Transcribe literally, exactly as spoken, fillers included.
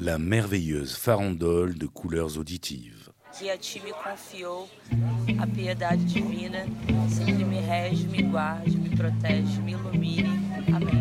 la merveilleuse farandole de couleurs auditives. Que a ti me confiou a piedade divina, sempre me rege, me guarde, me protege, me ilumine. Amém.